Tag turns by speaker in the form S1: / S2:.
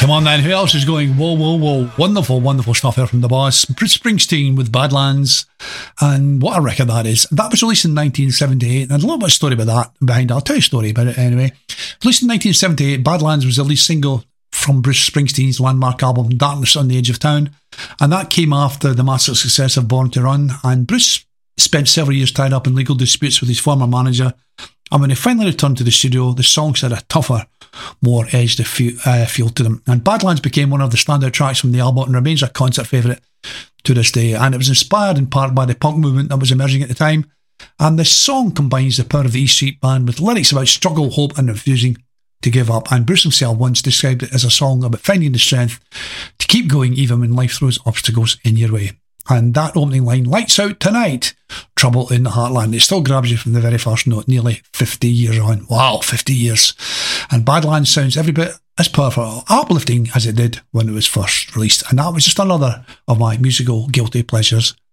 S1: Come on then, who else is going, whoa, whoa, whoa. Wonderful, wonderful stuff here from the boss. Bruce Springsteen with Badlands. And what a record that is. That was released in 1978. And there's a little bit of story about that behind it. I'll tell you a story about it anyway. Released in 1978, Badlands was the lead single from Bruce Springsteen's landmark album, Darkness on the Edge of Town. And that came after the massive success of Born to Run. And Bruce spent several years tied up in legal disputes with his former manager. And when he finally returned to the studio, the songs had a tougher, more edged feel to them. And Badlands became one of the standout tracks from the album and remains a concert favourite to this day. And it was inspired in part by the punk movement that was emerging at the time. And the song combines the power of the E Street Band with lyrics about struggle, hope and refusing to give up. And Bruce himself once described it as a song about finding the strength to keep going even when life throws obstacles in your way. And that opening line, lights out tonight, trouble in the heartland. It still grabs you from the very first note, nearly 50 years on. Wow, 50 years. And Badlands sounds every bit as powerful, uplifting as it did when it was first released. And that was just another of my musical guilty pleasures